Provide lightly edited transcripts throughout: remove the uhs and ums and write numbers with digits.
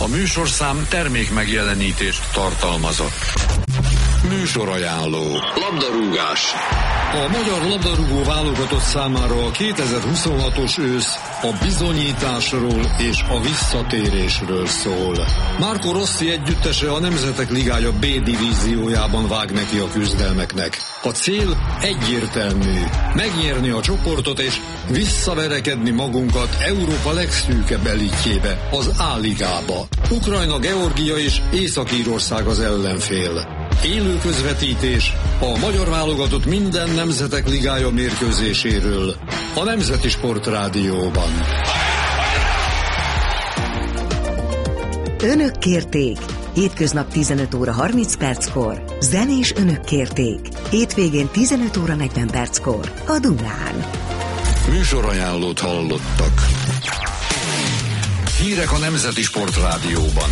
A műsorszám termék megjelenítést tartalmazott. Műsorajánló. Labdarúgás. A magyar labdarúgó válogatott számára a 2026-os ősz a bizonyításról és a visszatérésről szól. Marco Rossi együttese a Nemzetek Ligája B divíziójában vág neki a küzdelmeknek. A cél egyértelmű: megnyerni a csoportot és visszaverekedni magunkat Európa legszűkebb elitjébe, az A-ligába. Ukrajna, Georgia és Észak-Írország az ellenfél. Élő közvetítés a magyar válogatott minden Nemzetek Ligája mérkőzéséről a Nemzeti Sportrádióban. Önök kérték. Hétköznap 15 óra 30 perckor. Zenés önök kérték. Hétvégén 15 óra 40 perckor. A Dunán. Műsorajánlót hallottak. Hírek a Nemzeti Sportrádióban.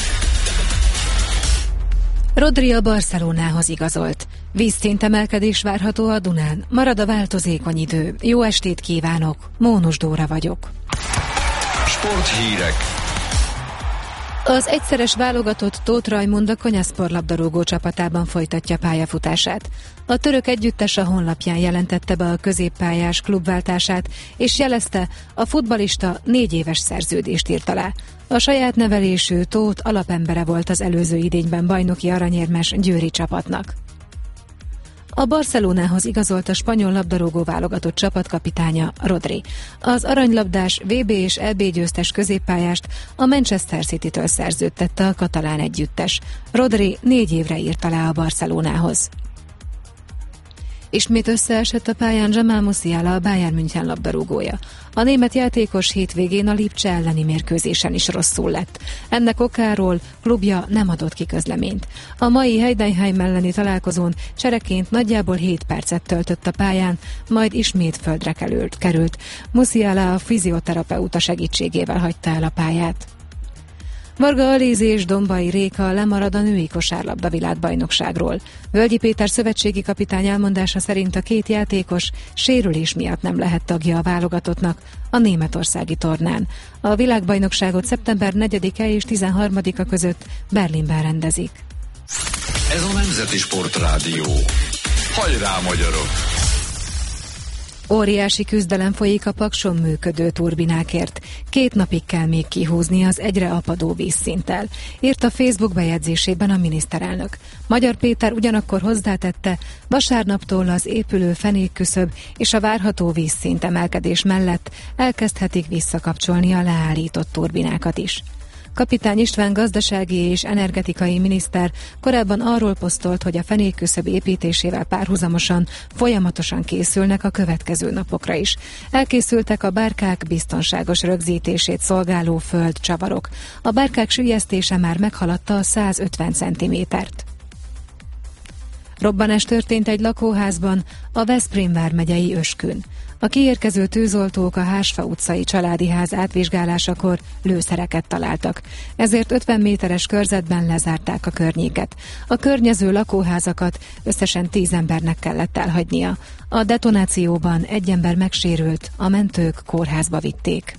Rodri a Barcelonához igazolt. Vízszintemelkedés várható a Dunán. Marad a változékony idő. Jó estét kívánok. Mónus Dóra vagyok. Sporthírek. Az egyszeres válogatott Tóth Rajmund a Konyaspor labdarúgó csapatában folytatja pályafutását. A török együttes a honlapján jelentette be a középpályás klubváltását, és jelezte, a futballista 4 éves szerződést írt alá. A saját nevelésű Tóth alapembere volt az előző idényben bajnoki aranyérmes győri csapatnak. A Barcelonához igazolt a spanyol labdarúgó válogatott csapatkapitánya, Rodri. Az aranylabdás, VB és EB győztes középpályást a Manchester City-től szerződtette a katalán együttes. Rodri 4 évre írt alá a Barcelonához. Ismét összeesett a pályán Jamal Musiala, a Bayern München labdarúgója. A német játékos hétvégén a Lipcse elleni mérkőzésen is rosszul lett. Ennek okáról klubja nem adott ki közleményt. A mai Heidenheim elleni találkozón csereként nagyjából 7 percet töltött a pályán, majd ismét földre került. Musiala a fizioterapeuta segítségével hagyta el a pályát. Varga Alízi és Dombai Réka lemarad a női kosárlabda világbajnokságról. Völgyi Péter szövetségi kapitány elmondása szerint a 2 játékos sérülés miatt nem lehet tagja a válogatottnak a németországi tornán. A világbajnokságot szeptember 4-e és 13-a között Berlinben rendezik. Ez a Nemzeti Sportrádió. Hajrá, magyarok! Óriási küzdelem folyik a Pakson működő turbinákért. 2 napig kell még kihúzni az egyre apadó vízszinttel, írt a Facebook bejegyzésében a miniszterelnök. Magyar Péter ugyanakkor hozzátette, vasárnaptól az épülő fenékküszöb és a várható vízszint emelkedés mellett elkezdhetik visszakapcsolni a leállított turbinákat is. Kapitány István gazdasági és energetikai miniszter korábban arról posztolt, hogy a fenékküszöb építésével párhuzamosan folyamatosan készülnek a következő napokra is. Elkészültek a bárkák biztonságos rögzítését szolgáló földcsavarok. A bárkák süllyesztése már meghaladta a 150 cm-t. Robbanás történt egy lakóházban a Veszprém vármegyei Öskün. A kiérkező tűzoltók a Hársfa utcai családi ház átvizsgálásakor lőszereket találtak, ezért 50 méteres körzetben lezárták a környéket. A környező lakóházakat összesen 10 embernek kellett elhagynia. A detonációban 1 ember megsérült, a mentők kórházba vitték.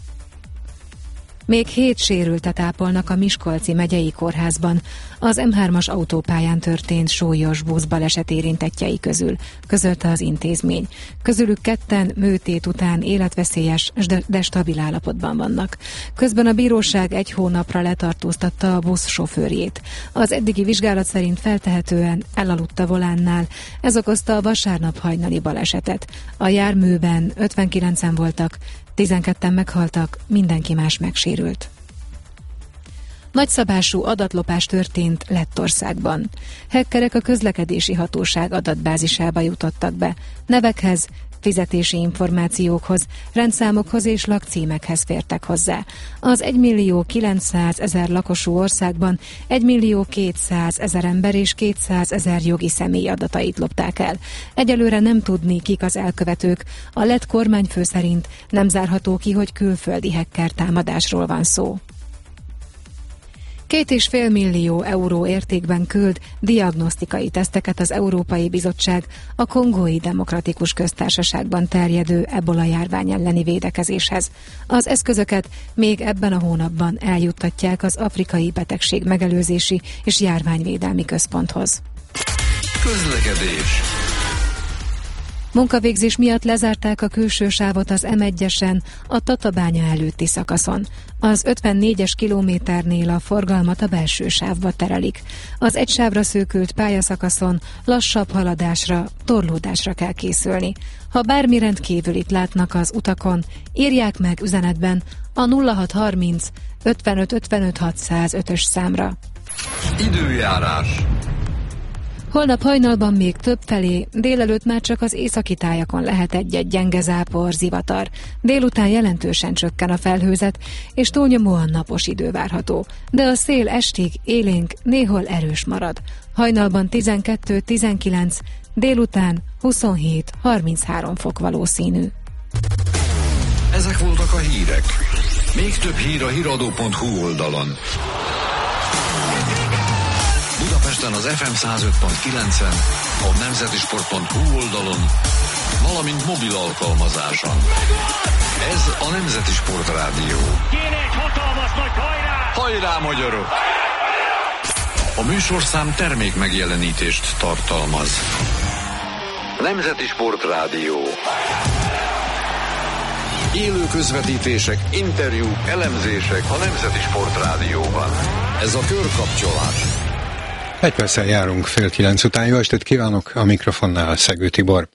Még 7 sérültet ápolnak a Miskolci megyei kórházban. Az M3-as autópályán történt súlyos buszbaleset érintettjei közül, közölte az intézmény. Közülük 2 műtét után életveszélyes, de stabil állapotban vannak. Közben a bíróság 1 hónapra letartóztatta a busz sofőrjét. Az eddigi vizsgálat szerint feltehetően elaludt a volánnál, ez okozta a vasárnap hajnali balesetet. A járműben 59-en voltak, 12-en meghaltak, mindenki más megsérült. Nagyszabású adatlopás történt Lettországban. Hackerek a közlekedési hatóság adatbázisába jutottak be. Nevekhez, fizetési információkhoz, rendszámokhoz és lakcímekhez fértek hozzá. Az 1.900.000 lakosú országban 1.200.000 ember és 200.000 jogi személy adatait lopták el. Egyelőre nem tudni, kik az elkövetők. A lett kormányfő szerint nem zárható ki, hogy külföldi hacker támadásról van szó. 2,5 millió euró értékben küld diagnosztikai teszteket az Európai Bizottság a Kongói Demokratikus Köztársaságban terjedő ebola járvány elleni védekezéshez. Az eszközöket még ebben a hónapban eljuttatják az Afrikai Betegség Megelőzési és Járványvédelmi Központhoz. Közlekedés. Munkavégzés miatt lezárták a külső sávot az M1-esen a Tatabánya előtti szakaszon. Az 54-es kilométernél a forgalmat a belső sávba terelik. Az egy sávra szűkült pályaszakaszon lassabb haladásra, torlódásra kell készülni. Ha bármi rendkívülit látnak az utakon, írják meg üzenetben a 0630 55 55 605-ös számra. Időjárás. Holnap hajnalban még többfelé, délelőtt már csak az északi tájakon lehet egy-egy gyenge zápor, zivatar. Délután jelentősen csökken a felhőzet, és túlnyomóan napos idő várható. De a szél estig élénk, néhol erős marad. Hajnalban 12-19, délután 27-33 fok valószínű. Ezek voltak a hírek. Még több hír a hiradó.hu oldalon. Budapesten az FM 105.9-en, a nemzetisport.hu oldalon, valamint mobil alkalmazáson. Ez a Nemzeti Sport Rádió. Kéne egy hatalmas nagy hajrá! Hajrá, magyarok! A műsorszám termék megjelenítést tartalmaz. Nemzeti Sport Rádió. Élő közvetítések, interjúk, elemzések a Nemzeti Sport Rádióban. Ez a körkapcsolás. Egy perccel járunk 8:30 után. Jó estét kívánok, a mikrofonnál Szegő Tibor.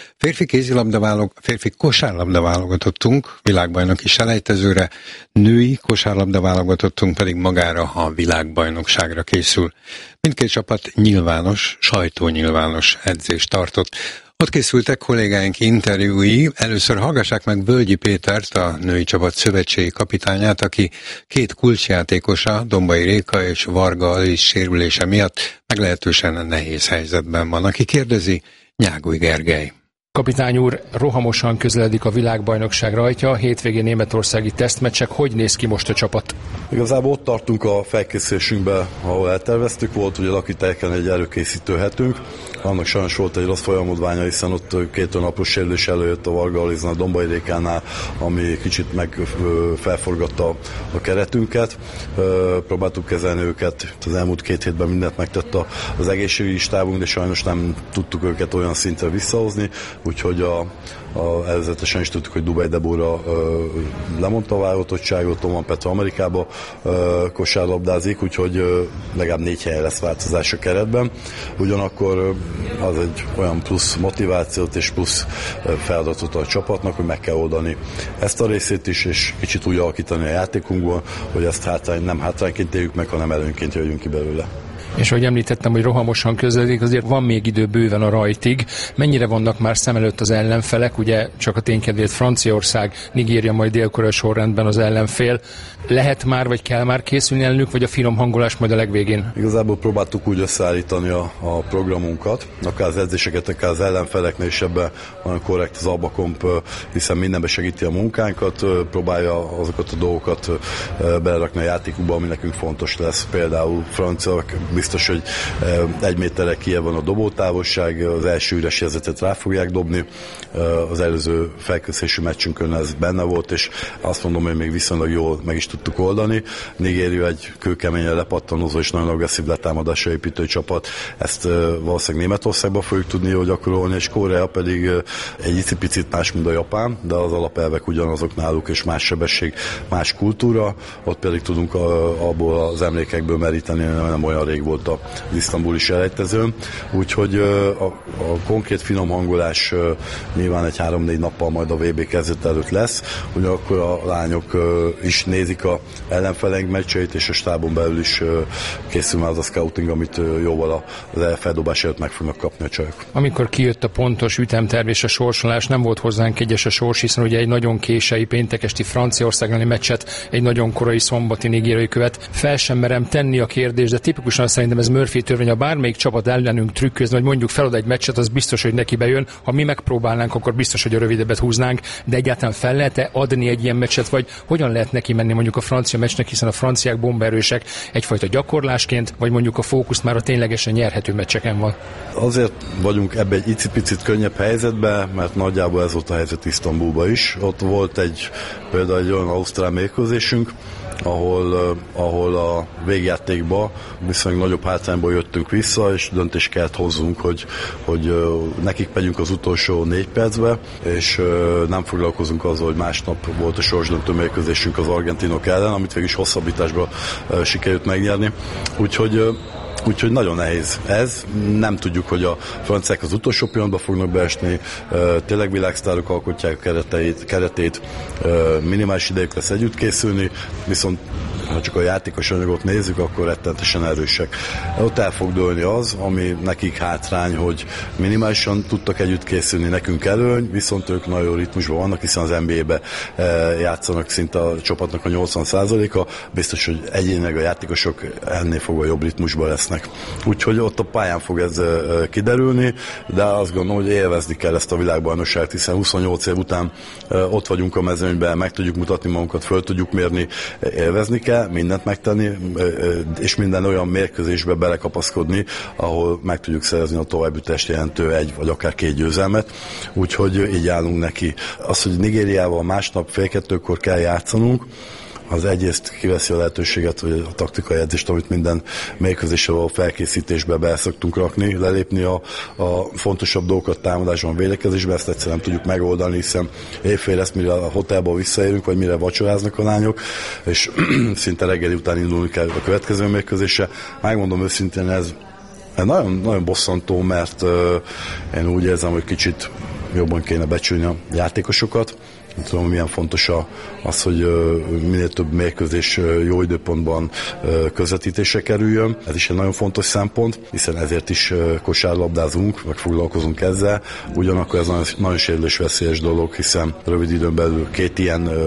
Férfi kosárlabda válogatottunk világbajnoki selejtezőre, női kosárlabda válogatottunk pedig magára a világbajnokságra készül. Mindkét csapat sajtónyilvános edzést tartott. Ott készültek kollégáink interjúi. Először hallgassák meg Völgyi Pétert, a női csapat szövetségi kapitányát, aki két kulcsjátékosa, Dombai Réka és Varga Alice sérülése miatt meglehetősen nehéz helyzetben van. Aki kérdezi, Nyáguly Gergely. Kapitány úr, rohamosan közeledik a világbajnokság rajtja, a hétvégén németországi tesztmeccsek. Hogy néz ki most a csapat? Igazából ott tartunk a felkészülésünkbe, ahol elterveztük, volt ugye lakitelyeken egy előkészítő hetünk. Annak sajnos volt egy rossz folyamodványa, hiszen ott 2 napos sérülés előjött a Varga Alice-nál, a Dombai Rékánál, ami kicsit felforgatta a keretünket. Próbáltuk kezelni őket, az elmúlt 2 hétben mindent megtett az egészségügyi stábunk, de sajnos nem tudtuk őket olyan szintre visszahozni, úgyhogy előzetesen is tudtuk, hogy Dubaj Debóra lemondta a válogatottságot, Toman Petra Amerikába kosárlabdázik, úgyhogy legalább 4 helyen lesz változás a keretben. Ugyanakkor az egy olyan plusz motivációt és plusz feladatot a csapatnak, hogy meg kell oldani ezt a részét is, és kicsit úgy alakítani a játékunkból, hogy ezt nem hátrányként éljük meg, hanem előnyként jöjjünk ki belőle. És ahogy említettem, hogy rohamosan közeledik, azért van még idő bőven a rajtig. Mennyire vannak már szem előtt az ellenfelek? Ugye csak a ténykedvéért Franciaország, Nigéria, majd Dél-Korea sorrendben az ellenfél. Lehet már, vagy kell már készülni ellenük, vagy a finom hangolás majd a legvégén? Igazából próbáltuk úgy összeállítani a programunkat, akár az edzéseket, akár az ellenfeleknél, és ebben van korrekt az Albakomp, hiszen mindenben segíti a munkánkat, próbálja azokat a dolgokat belerakni a játékukba, ami nekünk fontos lesz. Például francia biztos, hogy 1 méterre kijebb van a dobótávolság, az első üres jelzetet rá fogják dobni. Az előző felkészülési meccsünkön ez benne volt, és azt mondom, hogy még viszonylag jól meg is tudtuk oldani. Nigéria egy kőkeményen lepattanozó és nagyon agresszív letámadásra építő csapat. Ezt valószínűleg Németországban fogjuk tudni gyakorolni, és Korea pedig egy icipicit más, mint a Japán, de az alapelvek ugyanazok náluk, és más sebesség, más kultúra. Ott pedig tudunk abból az emlékekből meríteni, nem olyan rég volt az isztambuli selejtezőn. Úgyhogy a konkrét finom hangolás nyilván egy 3-4 nappal majd a VB kezdet előtt lesz. Ugyanakkor a lányok is nézik a ellenfeleink meccseit, és a stábon belül is készül már az a scouting, amit jóval az feldobás előtt meg fognak kapni a csajok. Amikor kijött a pontos ütemterv és a sorsolás, nem volt hozzánk egyes a sors, hiszen ugye egy nagyon késői péntekesti Franciaország elleni meccset, egy nagyon korai szombati nigériai követ. Fel sem merem tenni a kérdést, de tipikusan szerintem ez Murphy törvény, ha bármelyik csapat ellenünk trükközni, vagy mondjuk felad egy meccset, az biztos, hogy neki bejön. Ha mi megpróbálnánk, akkor biztos, hogy a rövidebbet húznánk, de egyáltalán fel lehet-e adni egy ilyen meccset, vagy hogyan lehet neki menni mondjuk a francia meccsnek, hiszen a franciák bombaerősek, egyfajta gyakorlásként, vagy mondjuk a fókusz már a ténylegesen nyerhető meccseken van? Azért vagyunk ebbe egy icipicit könnyebb helyzetben, mert nagyjából ez volt a helyzet Isztambulban is. Ott volt például egy olyan ausztrál mérkőzésünk, ahol a végjátékban viszonylag nagyobb hátrányból jöttünk vissza, és döntést kellett hozzunk, hogy nekik megyünk az utolsó 4 percbe, és nem foglalkozunk azzal, hogy másnap volt a sorsdöntő mérkőzésünk az argentinok ellen, amit végig is hosszabbításba sikerült megnyerni. Úgyhogy nagyon nehéz ez. Nem tudjuk, hogy a franciák az utolsó pillanatban fognak beesni, tényleg világsztárok alkotják keretét, minimális idejük lesz együtt készülni, viszont ha csak a játékos anyagot nézzük, akkor rettenetesen erősek. Ott el fog dőlni az, ami nekik hátrány, hogy minimálisan tudtak együtt készülni, nekünk előny, viszont ők nagyon ritmusban vannak, hiszen az NBA-be játszanak szinte a csapatnak a 80%-a, biztos, hogy egyénileg a játékosok ennél fogva jobb ritmusban lesznek. Úgyhogy ott a pályán fog ez kiderülni, de azt gondolom, hogy élvezni kell ezt a világbajnokságot, hiszen 28 év után ott vagyunk a mezőnyben, meg tudjuk mutatni magunkat, föl tudjuk mérni, élvezni kell, mindent megtenni, és minden olyan mérkőzésbe belekapaszkodni, ahol meg tudjuk szerezni a továbbjutást jelentő 1 vagy akár 2 győzelmet. Úgyhogy így állunk neki. Az, hogy Nigériával másnap fél 2-kor kell játszanunk, az egyrészt kiveszi a lehetőséget, hogy a taktikai edzést, amit minden mérkőzésre való felkészítésbe be szoktunk rakni, lelépni a fontosabb dolgokat támadásban, védekezésben, ezt egyszerűen nem tudjuk megoldani, hiszen éjfél lesz, mire a hotelból visszaérünk, vagy mire vacsoráznak a lányok, és szinte reggeli után indulni kell a következő mérkőzésre. Megmondom őszintén, ez nagyon, nagyon bosszantó, mert én úgy érzem, hogy kicsit jobban kéne becsülni a játékosokat. Nem tudom, milyen fontos az, hogy minél több mérkőzés jó időpontban közvetítésre kerüljön. Ez is egy nagyon fontos szempont, hiszen ezért is kosárlabdázunk, meg foglalkozunk ezzel. Ugyanakkor ez nagyon sérülésveszélyes dolog, hiszen rövid időn belül 2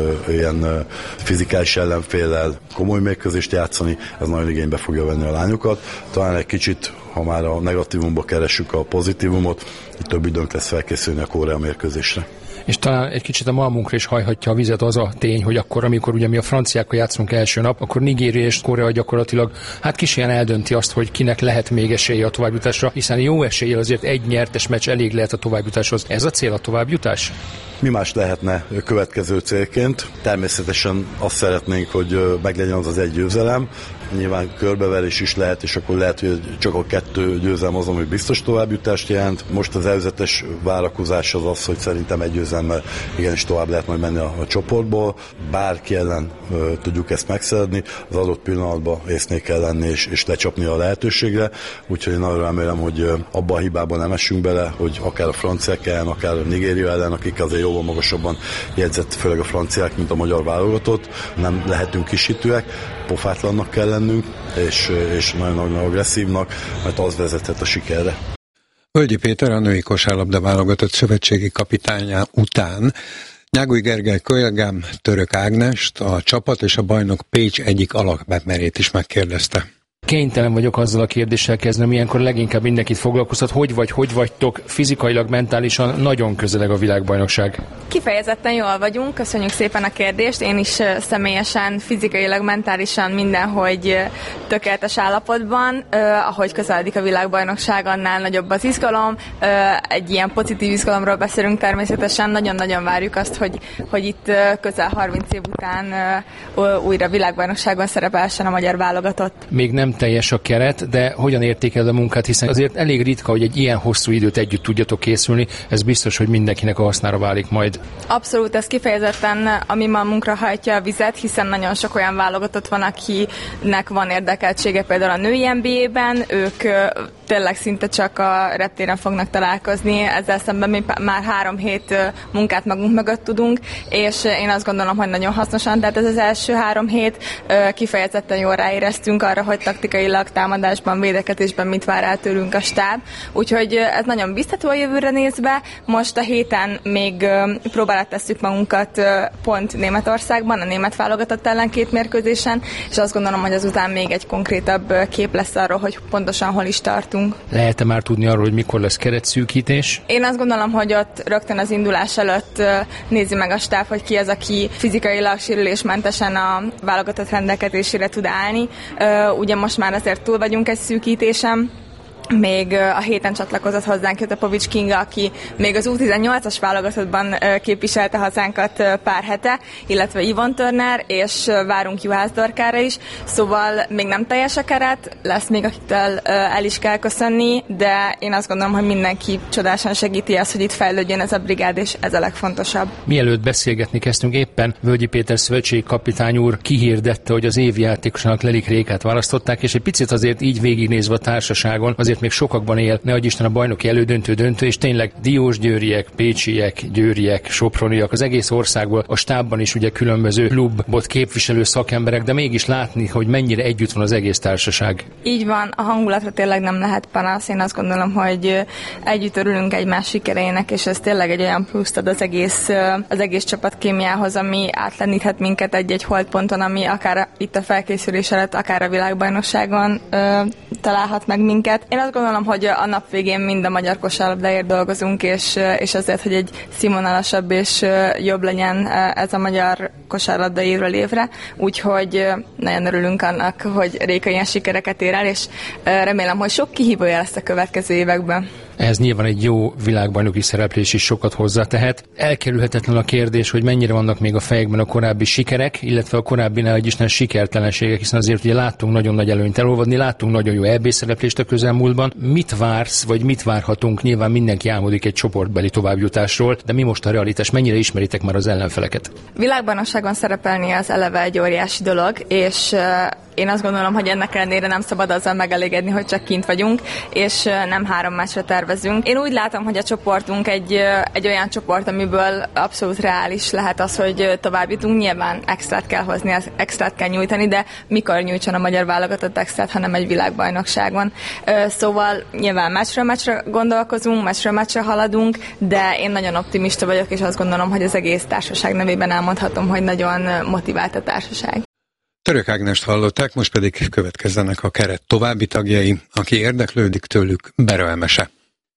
ilyen fizikális ellenféllel komoly mérkőzést játszani, ez nagyon igénybe fogja venni a lányokat. Talán egy kicsit, ha már a negatívumba keressük a pozitívumot, így több időnk lesz felkészülni a Korea mérkőzésre. És talán egy kicsit a malmunkra is hajhatja a vizet az a tény, hogy akkor, amikor ugye mi a franciákkal játszunk első nap, akkor Nigéria és Korea gyakorlatilag kisilyen eldönti azt, hogy kinek lehet még esélye a továbbjutásra, hiszen jó eséllyel azért egy nyertes meccs elég lehet a továbbjutáshoz. Ez a cél, a továbbjutás? Mi más lehetne következő célként? Természetesen azt szeretnénk, hogy meglegyen az egy győzelem. Nyilván körbeverés is lehet, és akkor lehet, hogy csak a 2 győzelem az, ami biztos továbbjutást jelent. Most az előzetes várakozás az, hogy szerintem egy győzelemmel igenis tovább lehet majd menni a csoportból. Bárki ellen tudjuk ezt megszerzni, az adott pillanatban észnél kell lenni, és lecsapni a lehetőségre. Úgyhogy én nagyon remélem, hogy abban a hibában nem esünk bele, hogy akár a franciák ellen, akár a Nigéria ellen, akik azért jóval magasabban jegyzett, főleg a franciák, mint a magyar válogatott. Nem lehetünk kisítőek, pofátlannak kell lennünk, és nagyon-nagyon agresszívnak, mert az vezethet a sikerre. Völgyi Péter, a női kosárlabda válogatott szövetségi kapitánya után Nyáguly Gergely kollégám Török Ágnest, a csapat és a bajnok Pécs egyik alapemberét is megkérdezte. Kénytelen vagyok azzal a kérdéssel kezdeni, ilyenkor leginkább mindenkit foglalkoztat, hogy vagytok fizikailag, mentálisan nagyon közeleg a világbajnokság? Kifejezetten jól vagyunk, köszönjük szépen a kérdést. Én is személyesen, fizikailag, mentálisan mindenhogy tökéletes állapotban. Ahogy közeledik a világbajnokság, annál nagyobb az izgalom. Egy ilyen pozitív izgalomról beszélünk természetesen. Nagyon-nagyon várjuk azt, hogy itt közel 30 év után újra világbajnokságon szerepelsen a magyar válogatott. Még nem teljes a keret, de hogyan értékeled a munkát, hiszen azért elég ritka, hogy egy ilyen hosszú időt együtt tudjatok készülni, ez biztos, hogy mindenkinek a hasznára válik majd. Abszolút, ez kifejezetten a mi malmunkra hajtja a vizet, hiszen nagyon sok olyan válogatott van, akinek van érdekeltsége például a női NBA-ben, ők tényleg szinte csak a reptéren fognak találkozni, ezzel szemben mi már 3 hét munkát magunk mögött tudunk, és én azt gondolom, hogy nagyon hasznosan, tehát ez az első 3 hét kifejezetten jól ráéreztünk arra, hogy taktikailag, támadásban, védekezésben mit vár el tőlünk a stáb, úgyhogy ez nagyon biztató a jövőre nézve. Most a héten még próbálat tesszük magunkat pont Németországban, a német válogatott ellen 2 mérkőzésen, és azt gondolom, hogy azután még egy konkrétabb kép lesz arról, hogy pontosan hol is tartunk. Lehet-e már tudni arról, hogy mikor lesz keretszűkítés? Én azt gondolom, hogy ott rögtön az indulás előtt nézi meg a stáb, hogy ki az, aki fizikailag sérülésmentesen a válogatott rendelkezésére tud állni. Ugye most már azért túl vagyunk egy szűkítésen, még a héten csatlakozott hozzánk Jotapovics Kinga, aki még az U18-as válogatottban képviselte hazánkat pár hete, illetve Yvonne Turner, és várunk Juhász Dorkára is, szóval még nem teljes a keret, lesz még akitől el is kell köszönni, de én azt gondolom, hogy mindenki csodásan segíti azt, hogy itt fejlődjön ez a brigád, és ez a legfontosabb. Mielőtt beszélgetni kezdtünk, éppen Völgyi Péter szövetségi kapitány úr kihirdette, hogy az év játékosának Lelik Rékát választották, és egy picit azért így végignézve a társaságon, azért még sokakban él, nehogy Isten a bajnoki elődöntő, és tényleg diósgyőriek, pécsiek, győriek, soproniak, az egész országból, a stábban is ugye különböző klubot képviselő szakemberek, de mégis látni, hogy mennyire együtt van az egész társaság. Így van, a hangulatra tényleg nem lehet panasz. Én azt gondolom, hogy együtt örülünk egymás sikereinek, és ez tényleg egy olyan pluszt ad az egész csapat kémiához, ami átleníthet minket egy-egy holdponton, ami akár itt a felkészülés előtt, akár a világbajnokságon találhat meg minket. Én azt gondolom, hogy a nap végén mind a magyar kosárlabdáért dolgozunk, és azért, hogy egy színvonalasabb és jobb legyen ez a magyar kosárlabda évről évre, úgyhogy nagyon örülünk annak, hogy Réka ilyen sikereket ér el, és remélem, hogy sok kihívója lesz a következő években. Ehhez nyilván egy jó világbajnoki szereplés is sokat hozzátehet. Elkerülhetetlen a kérdés, hogy mennyire vannak még a fejekben a korábbi sikerek, illetve a korábbi nehogy Isten sikertelenségek, hiszen azért ugye láttunk nagyon nagy előnyt elolvadni, láttunk nagyon jó EB szereplést a közelmúltban. Mit vársz, vagy mit várhatunk? Nyilván mindenki álmodik egy csoportbeli továbbjutásról, de mi most a realitás? Mennyire ismeritek már az ellenfeleket? Világbajnokságon szerepelni az eleve egy óriási dolog, és én azt gondolom, hogy ennek ellenére nem szabad azzal megelégedni, hogy csak kint vagyunk, és nem 3 meccsre tervezünk. Én úgy látom, hogy a csoportunk egy olyan csoport, amiből abszolút reális lehet az, hogy tovább jutunk. Nyilván extrát kell hozni, extrát kell nyújtani, de mikor nyújtson a magyar válogatott extrát, hanem egy világbajnokságon. Szóval nyilván meccsről gondolkozunk, meccsről haladunk, de én nagyon optimista vagyok, és azt gondolom, hogy az egész társaság nevében elmondhatom, hogy nagyon motivált a társaság. Török Ágnest hallották, most pedig következzenek a keret további tagjai, aki érdeklődik tőlük, Bera Emese.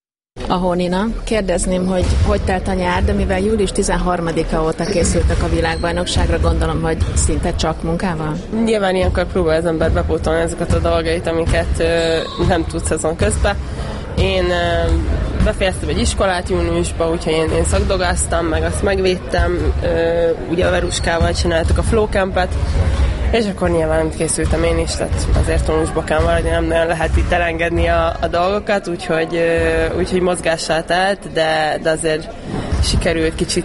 Ahol Nina, kérdezném, hogy telt a nyár, de mivel július 13-a óta készültek a világbajnokságra, gondolom, hogy szinte csak munkával? Nyilván ilyenkor próbál az ember bepótolni ezeket a dolgait, amiket nem tud szezon közben. Én befejeztem egy iskolát júniusban, úgyhogy én szakdogáztam, meg azt megvédtem, ugye a Veruskával csináltuk a Flowcampet, és akkor nyilván készültem én is, tehát azért tonusba kell maradni, nem nagyon lehet itt elengedni a dolgokat, úgyhogy mozgással telt, de azért sikerült kicsit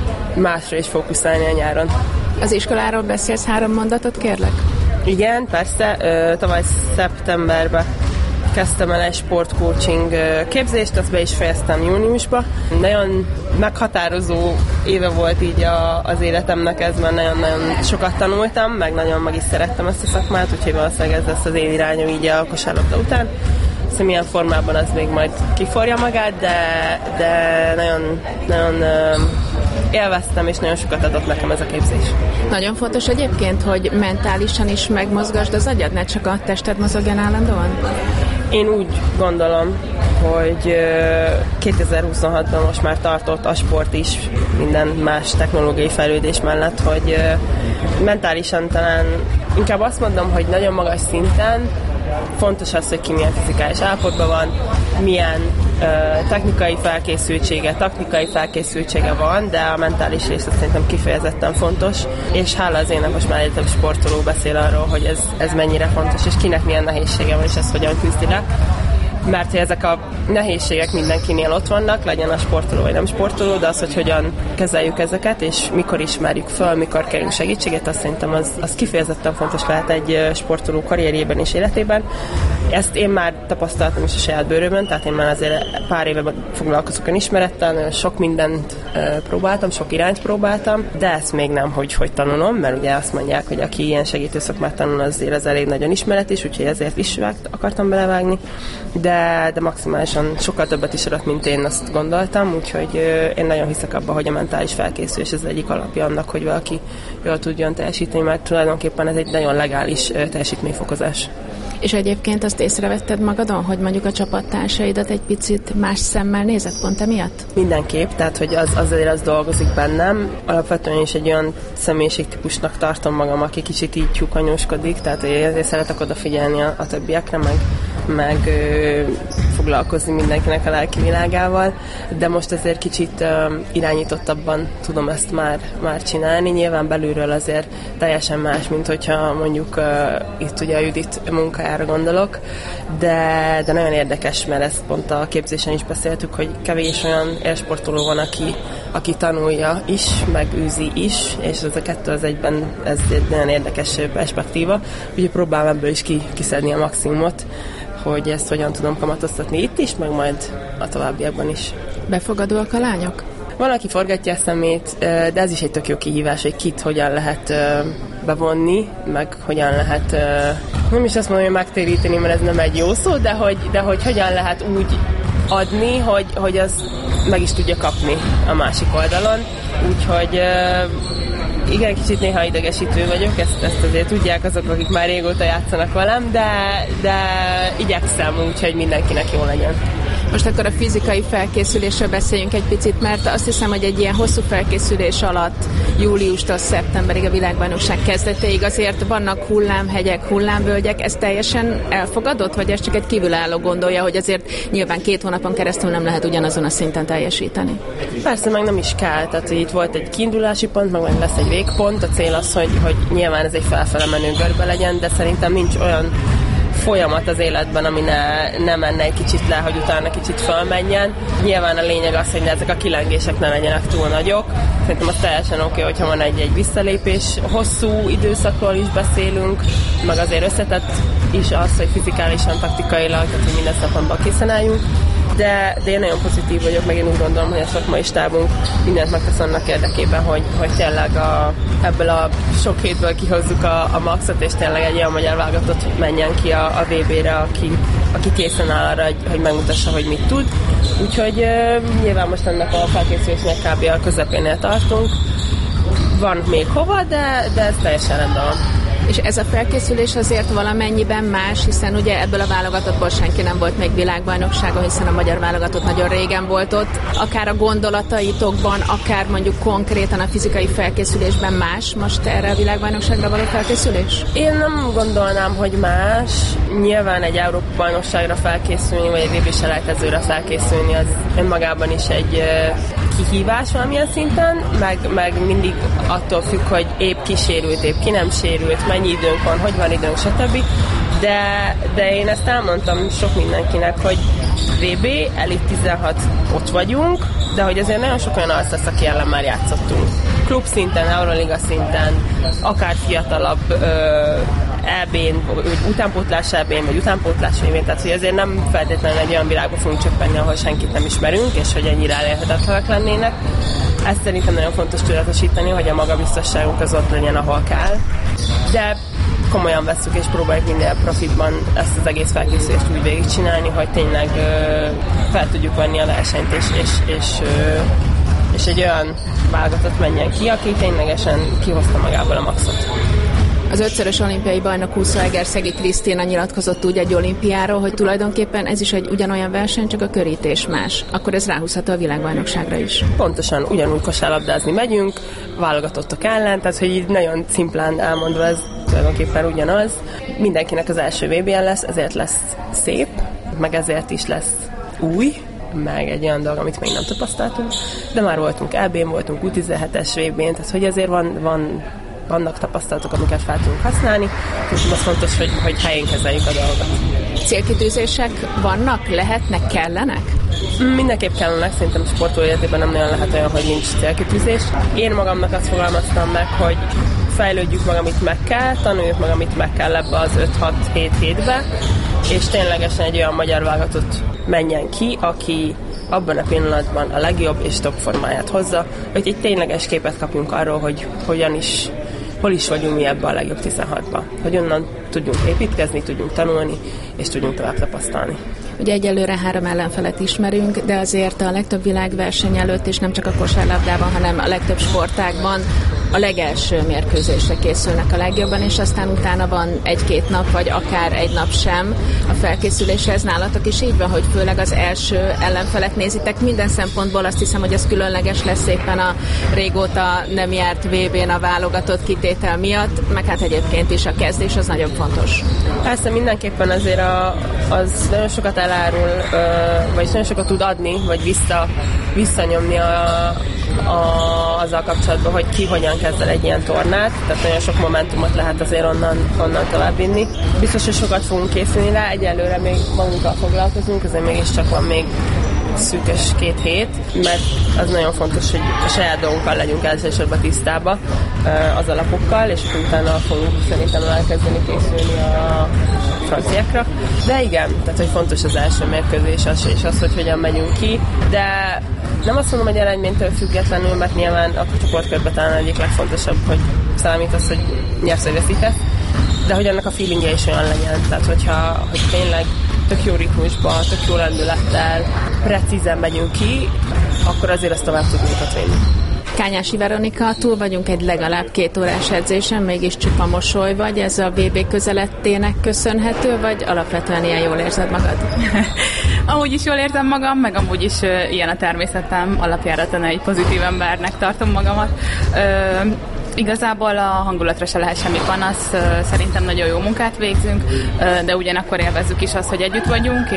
másra is fókuszálni a nyáron. Az iskoláról beszélsz 3 mondatot, kérlek? Igen, persze, tavaly szeptemberben kezdtem el egy sportcoaching képzést, azt be is fejeztem júniusba. Nagyon meghatározó éve volt így az életemnek, ez, mert nagyon-nagyon sokat tanultam, meg nagyon meg is szerettem ezt a szakmát, úgyhogy valószínűleg ez lesz az én irányom így a kosárlabda után. Szóval milyen formában az még majd kiforja magát, de nagyon, nagyon élveztem, és nagyon sokat adott nekem ez a képzés. Nagyon fontos egyébként, hogy mentálisan is megmozgasd az agyad, ne csak a tested mozogjon állandóan? Én úgy gondolom, hogy 2026-ban most már tartott a sport is minden más technológiai fejlődés mellett, hogy mentálisan talán inkább azt mondom, hogy nagyon magas szinten fontos az, hogy ki milyen fizikális állapotban van, milyen technikai felkészültsége, taktikai felkészültsége van, de a mentális rész szerintem kifejezetten fontos, és hála az ének most már egy több sportoló beszél arról, hogy ez mennyire fontos, és kinek milyen nehézsége van, és ezt hogyan küzdi le. mert hogy ezek a nehézségek mindenkinél ott vannak, legyen a sportoló vagy nem sportoló, de az, hogy hogyan kezeljük ezeket, és mikor ismerjük föl, mikor kérünk segítséget, azt szerintem az kifejezetten fontos lehet egy sportoló karrierjében és életében. Ezt én már tapasztaltam is a saját bőrömön, tehát én már azért pár éve foglalkozok önismerettel, sok mindent próbáltam, sok irányt próbáltam, de ezt még nem, hogy tanulom, mert ugye azt mondják, hogy aki ilyen segítő szakmát tanul, azért az elég nagyon ismeret is, úgyhogy ezért is akartam belevágni, de maximálisan sokkal többet is adott, mint én azt gondoltam, úgyhogy én nagyon hiszek abban, hogy a mentális felkészülés az egyik alapja annak, hogy valaki jól tudjon teljesíteni, mert tulajdonképpen ez egy nagyon legális teljesítményfokozás. És egyébként azt észrevetted magadon, hogy mondjuk a csapattársaidat egy picit más szemmel nézett pont emiatt? Mindenképp, tehát hogy azért az dolgozik bennem. Alapvetően is egy olyan személyiségtípusnak tartom magam, aki kicsit így tyúkanyóskodik, tehát ezért szeretek odafigyelni a többiekre, meg foglalkozni mindenkinek a lelki világával, de most azért kicsit irányítottabban tudom ezt már csinálni. Nyilván belülről azért teljesen más, mint hogyha mondjuk itt ugye a Judit munkájára gondolok, de nagyon érdekes, mert ezt pont a képzésen is beszéltük, hogy kevés olyan élsportoló van, aki tanulja is, meg űzi is, és ez a kettő az egyben, ez egy nagyon érdekes perspektíva, úgyhogy próbálom ebből is kiszedni a maximumot, hogy ezt hogyan tudom kamatoztatni itt is, meg majd a továbbiakban is. Befogadóak a lányok? Van, aki forgatja a szemét, de ez is egy tök jó kihívás, hogy kit hogyan lehet bevonni, meg hogyan lehet, nem is azt mondom, hogy megtéríteni, mert ez nem egy jó szó, de hogy hogyan lehet úgy adni, hogy az meg is tudja kapni a másik oldalon. Úgyhogy igen, kicsit néha idegesítő vagyok, ezt azért tudják azok, akik már régóta játszanak velem, de igyekszem úgy, hogy mindenkinek jó legyen. Most akkor a fizikai felkészülésről beszéljünk egy picit, mert azt hiszem, hogy egy ilyen hosszú felkészülés alatt júliustól szeptemberig a világbajnokság kezdetéig azért vannak hullámhegyek, hullámvölgyek, ez teljesen elfogadott, vagy ez csak egy kívülálló gondolja, hogy azért nyilván 2 hónapon keresztül nem lehet ugyanazon a szinten teljesíteni? Persze, meg nem is kell, tehát itt volt egy kiindulási pont, meg lesz egy végpont, a cél az, hogy nyilván ez egy felfele menő görbe legyen, de szerintem nincs olyan folyamat az életben, ami ne menne egy kicsit le, hogy utána kicsit fölmenjen. Nyilván a lényeg az, hogy ezek a kilengések ne legyenek túl nagyok. Szerintem az teljesen oké, hogyha van egy visszalépés. Hosszú időszakról is beszélünk, meg azért összetett is az, hogy fizikálisan, taktikailag, tehát hogy minden szempontból készen álljunk. De én nagyon pozitív vagyok, meg én úgy gondolom, hogy a szakmai stábunk mindent megtesz annak érdekében, hogy tényleg ebből a sok hétből kihozzuk a maxot, és tényleg egy olyan magyar válogatott menjen ki a VB-re, aki készen áll arra, hogy megmutassa, hogy mit tud. Úgyhogy nyilván most ennek a felkészülésnek kb. A közepénél tartunk. Van még hova, de ez teljesen rendben van. És ez a felkészülés azért valamennyiben más, hiszen ugye ebből a válogatottból senki nem volt még világbajnokságon, hiszen a magyar válogatott nagyon régen volt ott. Akár a gondolataitokban, akár mondjuk konkrétan a fizikai felkészülésben más most erre a világbajnokságra való felkészülés? Én nem gondolnám, hogy más. Nyilván egy Európa-bajnokságra felkészülni, vagy egy VB-selejtezőre felkészülni, az önmagában is egy kihívás valamilyen szinten, meg mindig attól függ, hogy épp kisérült, épp ki nem sérült, mennyi időnk van, hogy van időnk, stb. De én ezt elmondtam sok mindenkinek, hogy VB, Elit 16 ott vagyunk, de hogy azért nagyon sok olyan alsz, aki ellen már játszottunk. Klub szinten, Euroliga szinten, akár fiatalabb EB-n, utánpótlás EB-n, vagy utánpótlás VB-n, tehát hogy azért nem feltétlenül egy olyan világba fogunk csöppenni, ahol senkit nem ismerünk, és hogy ennyire elérhetetlenek lennének. Ezt szerintem nagyon fontos tudatosítani, hogy a magabiztosságunk az ott legyen, ahol kell. De komolyan vesszük és próbáljuk minél profitban ezt az egész felkészülést úgy végigcsinálni, hogy tényleg fel tudjuk venni a versenyt, és egy olyan válogatott menjen ki, aki ténylegesen kihozta magából a maxot. Az 5-szörös olimpiai bajnok úszó Egerszegi Krisztina nyilatkozott úgy egy olimpiáról, hogy tulajdonképpen ez is egy ugyanolyan verseny, csak a körítés más. Akkor ez ráhúzható a világbajnokságra is. Pontosan, ugyanúgy kosárlabdázni megyünk, válogatottak ellen, tehát hogy így nagyon szimplán elmondva ez tulajdonképpen ugyanaz. Mindenkinek az első VB-en lesz, ezért lesz szép, meg ezért is lesz új, meg egy olyan dolog, amit még nem tapasztaltunk, de már voltunk EB-n, voltunk U17-es VB-n, tehát hogy azért van vannak tapasztalatok, amiket fel tudunk használni, és az fontos, hogy helyén kezeljük a dolgot. Célkitűzések vannak, lehetnek, kellenek? Mindenképp kellenek, szerintem sportoló életében nem nagyon lehet olyan, hogy nincs célkitűzés. Én magamnak azt fogalmaztam meg, hogy fejlődjük meg, amit meg kell, tanuljuk meg, amit meg kell ebbe az 5-6-7 hétbe, és ténylegesen egy olyan magyar válogatott menjen ki, aki abban a pillanatban a legjobb és top formáját hozza, hogy egy tényleges képet kapjunk arról, hogy hol is vagyunk mi ebben a legjobb 16-ban. Hogy onnan tudjunk építkezni, tudjunk tanulni, és tudjunk tovább tapasztalni. Ugye egyelőre 3 ellenfelet ismerünk, de azért a legtöbb világverseny előtt, és nem csak a kosárlabdában, hanem a legtöbb sportágban a legelső mérkőzésre készülnek a legjobban, és aztán utána van 1-2 nap, vagy akár egy nap sem a felkészüléshez. Nálatok is így van, hogy főleg az első ellenfelet nézitek. Minden szempontból azt hiszem, hogy ez különleges lesz éppen a régóta nem járt VB-n a válogatott kitétel miatt, meg hát egyébként is a kezdés az nagyon fontos. Persze mindenképpen azért az nagyon sokat elárul, vagy nagyon sokat tud adni, vagy visszanyomni azzal kapcsolatban, hogy ki hogyan kezd el egy ilyen tornát, tehát nagyon sok momentumot lehet azért onnan tovább vinni. Biztos, hogy sokat fogunk készülni rá, egyelőre még magunkkal foglalkozunk, azért mégiscsak van még szűkös 2 hét, mert az nagyon fontos, hogy a saját dolgunkkal legyünk elsősorban tisztában az alapokkal, és utána fogunk szerintem elkezdeni készülni a franciákra. De igen, tehát hogy fontos az első mérkőzés és az, hogy hogyan megyünk ki, de nem azt mondom, hogy eredménytől függetlenül, mert nyilván a csoportkörben talán egyik legfontosabb, hogy számít az, hogy nyersz vagy veszítesz, de hogy annak a feelingje is olyan legyen. Tehát hogy tényleg tök jó ritmusban, tök jó lendülettel, precízen megyünk ki, akkor azért azt tovább tudunk vinni. Kányási Veronika, túl vagyunk egy legalább 2 órás edzésen, mégis csupa mosoly vagy, ez a VB közelettének köszönhető, vagy alapvetően ilyen jól érzed magad? Amúgy is jól érzem magam, meg amúgy is ilyen a természetem, alapjáraton egy pozitív embernek tartom magamat. Igazából a hangulatra se lehet semmi panasz, szerintem nagyon jó munkát végzünk, de ugyanakkor élvezzük is azt, hogy együtt vagyunk,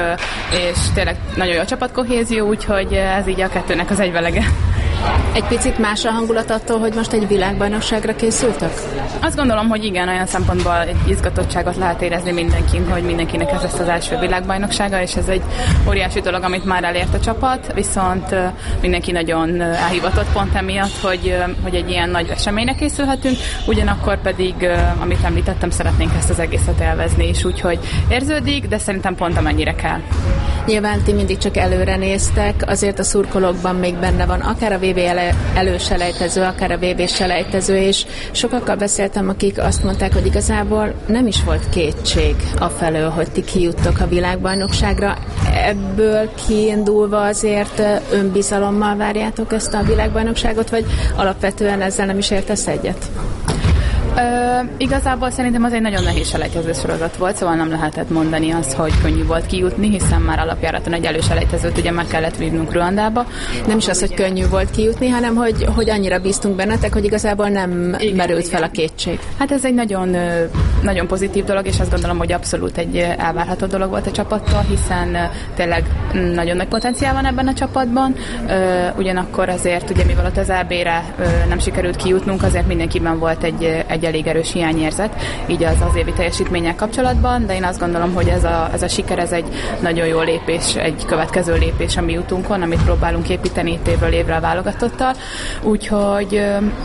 és tényleg nagyon jó a csapatkohézió, úgyhogy ez így a kettőnek az egyvelege. Egy picit más a hangulat attól, hogy most egy világbajnokságra készültek? Azt gondolom, hogy igen, olyan szempontból egy izgatottságot lehet érezni mindenkin, hogy mindenkinek ez lesz az első világbajnoksága, és ez egy óriási dolog, amit már elért a csapat, viszont mindenki nagyon elhivatott pont emiatt, hogy egy ilyen nagy eseménynek készülhetünk, ugyanakkor pedig, amit említettem, szeretnénk ezt az egészet élvezni is, úgyhogy érződik, de szerintem pont amennyire kell. Nyilván ti mindig csak előre néztek, azért a szurkolókban még benne van akár a VB előselejtező, akár a VB selejtező, és sokakkal beszéltem, akik azt mondták, hogy igazából nem is volt kétség afelől, hogy ti kijuttok a világbajnokságra. Ebből kiindulva azért önbizalommal várjátok ezt a világbajnokságot, vagy alapvetően ezzel nem is értesz egyet? Igazából szerintem az egy nagyon nehéz selejtező sorozat volt, szóval nem lehetett mondani azt, hogy könnyű volt kijutni, hiszen már alapjáraton egy előselejtezőt ugye meg kellett vívnunk Ruandába. Nem is az, hogy könnyű volt kijutni, hanem hogy annyira bíztunk bennetek, hogy igazából nem merült fel a kétség. Hát ez egy nagyon, nagyon pozitív dolog, és azt gondolom, hogy abszolút egy elvárható dolog volt a csapattól, hiszen tényleg nagyon nagy potenciál van ebben a csapatban. Ugyanakkor azért, ugye mivel az EB-re nem sikerült kijutnunk, azért mindenkiben volt egy elég erős hiányérzet, így az évi teljesítménnyel kapcsolatban, de én azt gondolom, hogy ez a siker, ez egy nagyon jó lépés, egy következő lépés a mi utunkon, amit próbálunk építeni itt évről évre a válogatottal. Úgyhogy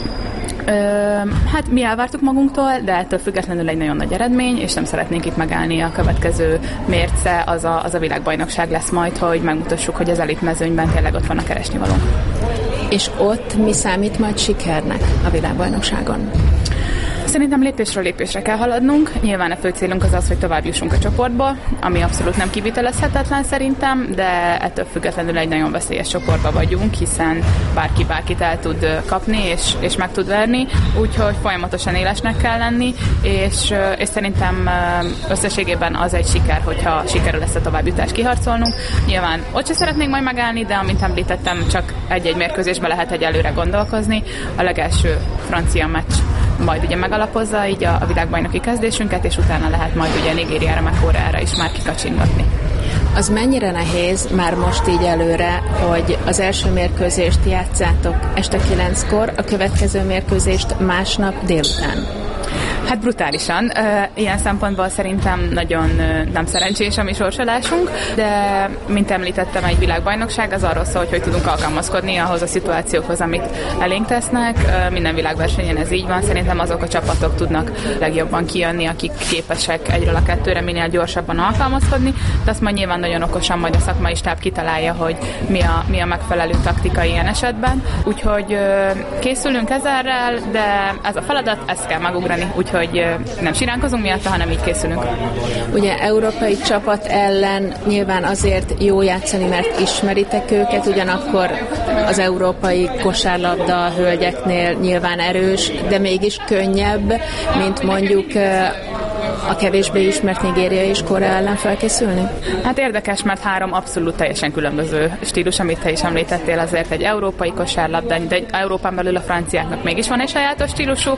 hát mi elvártuk magunktól, de ettől függetlenül egy nagyon nagy eredmény, és nem szeretnénk itt megállni. A következő mérce az a világbajnokság lesz majd, hogy megmutassuk, hogy az elitmezőnyben tényleg ott van a keresnivalónk. És ott mi számít majd sikernek a világbajnokságon? Szerintem lépésről lépésre kell haladnunk. Nyilván a fő célunk az, hogy tovább jussunk a csoportba, ami abszolút nem kivitelezhetetlen szerintem, de ettől függetlenül egy nagyon veszélyes csoportba vagyunk, hiszen bárki bárkit el tud kapni, és meg tud verni, úgyhogy folyamatosan élesnek kell lenni, és szerintem összességében az egy siker, hogyha sikerül lesz a továbbjutást kiharcolnunk. Nyilván ott se szeretnénk majd megállni, de amint említettem, csak egy-egy mérkőzésben lehet egyelőre gondolkozni. A legelső francia meccs majd ugye megalapozza így a világbajnoki kezdésünket, és utána lehet majd ugye Nigériára, meg Koreára is már kikacsingatni. Az mennyire nehéz már most így előre, hogy az első mérkőzést játszátok este 9-kor, a következő mérkőzést másnap délután? Hát brutálisan. Ilyen szempontból szerintem nagyon nem szerencsés a mi sorsolásunk, de mint említettem, egy világbajnokság az arról szól, hogy tudunk alkalmazkodni ahhoz a szituációkhoz, amit elénk tesznek. Minden világversenyen ez így van. Szerintem azok a csapatok tudnak legjobban kijönni, akik képesek egyről a kettőre minél gyorsabban alkalmazkodni, de azt majd nyilván nagyon okosan majd a szakmai stáb kitalálja, hogy mi a megfelelő taktika ilyen esetben. Úgyhogy készülünk ezerrel, de ez a feladat, ezt kell megugrani, úgyhogy nem siránkozunk miatta, hanem így készülünk. Ugye európai csapat ellen nyilván azért jó játszani, mert ismeritek őket, ugyanakkor az európai kosárlabda hölgyeknél nyilván erős, de mégis könnyebb, mint mondjuk a kevésbé ismert Nigéria és Korea ellen felkészülni? Hát érdekes, mert 3 abszolút teljesen különböző stílus, amit te is említettél, azért egy európai kosárlabda, de Európán belül a franciáknak mégis van egy sajátos stílusuk,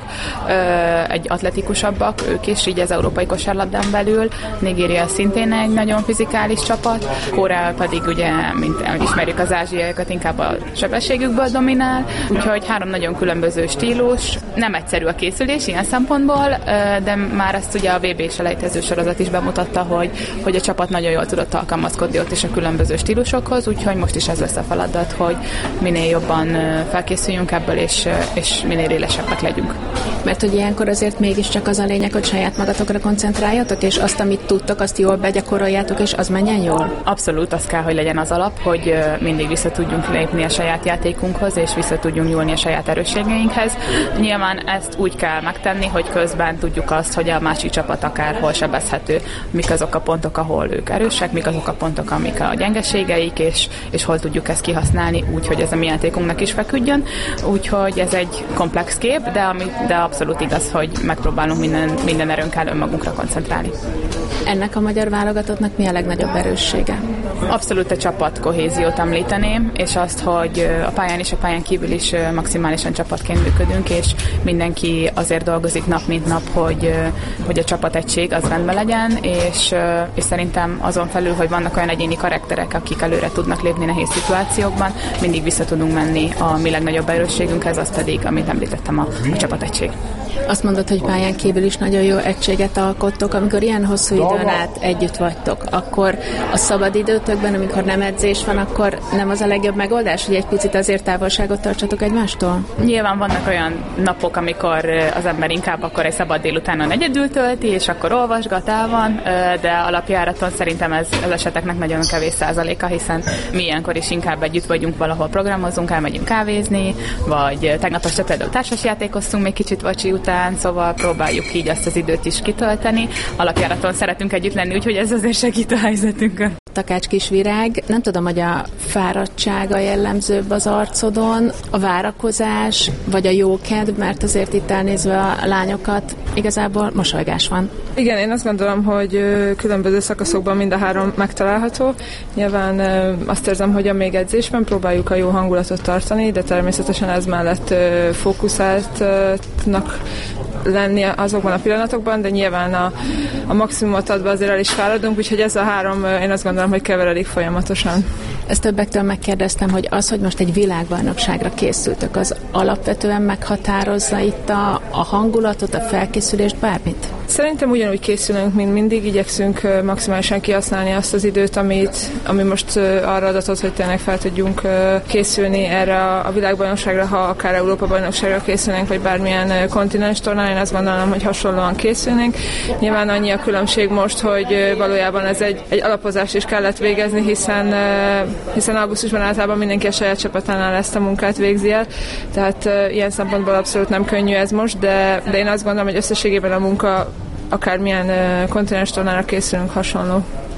egy atletikusabbak, ők is így az európai kosárlabdán belül, Nigéria szintén egy nagyon fizikális csapat, Korea pedig ugye, mint ismerjük az ázsiaiakat, inkább a sebességükből dominál, úgyhogy 3 nagyon különböző stílus, nem egyszerű a készülés ilyen szempontból, de már ezt ugye a VB-selejtező sorozat is bemutatta, hogy a csapat nagyon jól tudott alkalmazkodni ott is a különböző stílusokhoz, úgyhogy most is ez lesz a feladat, hogy minél jobban felkészüljünk ebből, és minél élesebbek legyünk. Mert hogy ilyenkor azért mégiscsak az a lényeg, hogy saját magatokra koncentráljatok, és azt, amit tudtok, azt jól begyakoroljátok, és az menjen jól? Abszolút, az kell, hogy legyen az alap, hogy mindig vissza tudjunk lépni a saját játékunkhoz, és vissza tudjunk nyúlni a saját erősségeinkhez. Nyilván ezt úgy kell megtenni, hogy közben tudjuk azt, hogy a másik csapat akár hol sebezhető, mik azok a pontok, ahol ők erősek, mik azok a pontok, amik a gyengeségeik, és hol tudjuk ezt kihasználni úgy, hogy ez a mi játékunknak is feküdjön. Úgyhogy ez egy komplex kép, de abszolút igaz, hogy megpróbálunk minden erőnkkel önmagunkra koncentrálni. Ennek a magyar válogatottnak mi a legnagyobb erőssége? Abszolút a csapat kohéziót említeném, és azt, hogy a pályán és a pályán kívül is maximálisan csapatként működünk, és mindenki azért dolgozik nap mint nap, hogy a csapategység az rendben legyen, és szerintem azon felül, hogy vannak olyan egyéni karakterek, akik előre tudnak lépni nehéz szituációkban, mindig vissza tudunk menni a mi legnagyobb erősségünkhez, az pedig, amit említettem, a csapategység. Azt mondod, hogy pályán kívül is nagyon jó egységet alkottok. Amikor ilyen hosszú időn át együtt vagytok, akkor a szabadidőtökben, amikor nem edzés van, akkor nem az a legjobb megoldás, hogy egy picit azért távolságot tartsatok egymástól? Nyilván vannak olyan napok, amikor az ember inkább akkor egy szabad délutánon egyedül tölti, és akkor olvasgat, el van, de alapjáraton szerintem ez eseteknek nagyon kevés százaléka, hiszen mi ilyenkor is inkább együtt vagyunk, valahol programozunk, elmegyünk kávézni, vagy tegnap este például társasjátékoztunk még kicsit vacsi után, szóval próbáljuk így azt az időt is kitölteni. Alapjáraton szeretünk együtt lenni, úgyhogy ez azért segít a helyzetünkön. Takács Kisvirág, nem tudom, hogy a fáradtsága jellemzőbb az arcodon, a várakozás, vagy a jókedv, mert azért itt elnézve a lányokat igazából mosolygás van. Igen, én azt gondolom, hogy különböző szakaszokban mind a 3 megtalálható. Nyilván azt érzem, hogy amíg edzésben próbáljuk a jó hangulatot tartani, de természetesen ez mellett fókuszáltnak lenni azokban a pillanatokban, de nyilván a maximumot adva azért el is fáradunk, úgyhogy ez a 3, én azt gondolom, hogy keveredik folyamatosan. Ezt többektől megkérdeztem, hogy az, hogy most egy világbajnokságra készültök, az alapvetően meghatározza itt a hangulatot, a felkészülést, bármit? Szerintem ugyanúgy készülünk, mint mindig, igyekszünk maximálisan kihasználni azt az időt, ami most arra adatot, hogy tényleg fel tudjunk készülni erre a világbajnokságra, ha akár Európa-bajnokságra készülnénk, vagy bármilyen kontinens tornán, én azt gondolom, hogy hasonlóan készülnénk. Nyilván annyi a különbség most, hogy valójában ez egy alapozást is kellett végezni, hiszen augusztusban általában mindenki a saját csapatánál ezt a munkát végzi el, tehát ilyen szempontból abszolút nem könnyű ez most, de én azt gondolom, hogy összességében a munka akármilyen kontinens tornára készülünk hasonló.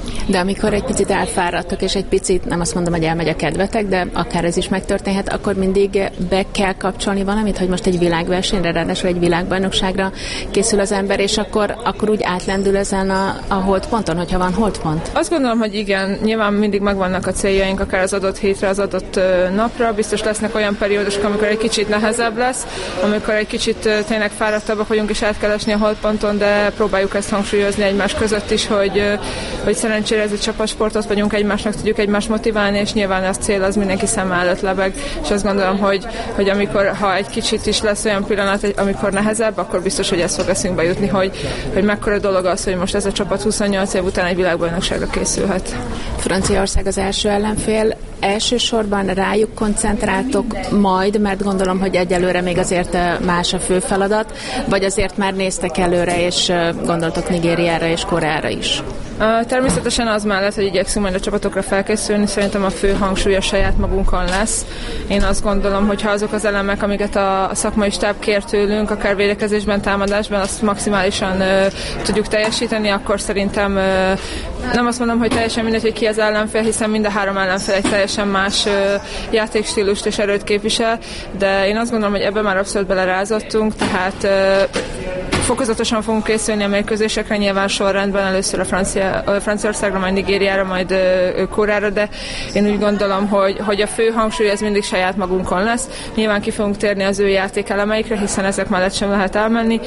De amikor egy picit elfáradtok, és egy picit, nem azt mondom, hogy elmegy a kedvetek, de akár ez is megtörténhet, akkor mindig be kell kapcsolni valamit, hogy most egy világversenyre, ráadásul egy világbajnokságra készül az ember, és akkor úgy átlendül ezen a holdponton, hogyha van holdpont. Azt gondolom, hogy igen, nyilván mindig megvannak a céljaink, akár az adott hétre, az adott napra. Biztos lesznek olyan periódusok, amikor egy kicsit nehezebb lesz, amikor egy kicsit tényleg fáradtabbak vagyunk, és át kell esni a holdponton, de próbáljuk ezt hangsúlyozni egymás között is, hogy szerencsére ez egy csapatsportot vagyunk, egymásnak tudjuk egymást motiválni, és nyilván az cél az mindenki szem előtt lebeg, és azt gondolom, hogy amikor, ha egy kicsit is lesz olyan pillanat, amikor nehezebb, akkor biztos, hogy ez fog eszünkbe jutni, hogy mekkora dolog az, hogy most ez a csapat 28 év után egy világbajnokságra készülhet. Franciaország az első ellenfél. Elsősorban rájuk koncentráltok majd, mert gondolom, hogy egyelőre még azért más a fő feladat, vagy azért már néztek előre, és gondoltok Nigériára és Koreára is? Természetesen az mellett, hogy igyekszünk majd a csapatokra felkészülni, szerintem a fő hangsúly a saját magunkon lesz. Én azt gondolom, hogy ha azok az elemek, amiket a szakmai stáb kér tőlünk, akár védekezésben, támadásban, azt maximálisan tudjuk teljesíteni, akkor szerintem nem azt mondom, hogy teljesen mindegy, hogy ki az ellenfél, hiszen mind a három ellenfél egy teljesen más játékstílust és erőt képvisel, de én azt gondolom, hogy ebben már abszolút belerázottunk, tehát fokozatosan fogunk készülni a mérkőzésekre, nyilván sorrendben először a Franciaországra, majd Nigériára, majd Koreára, de én úgy gondolom, hogy a fő hangsúly ez mindig saját magunkon lesz. Nyilván ki fogunk térni az ő játékelemeikre, hiszen ezek mellett sem lehet elmenni,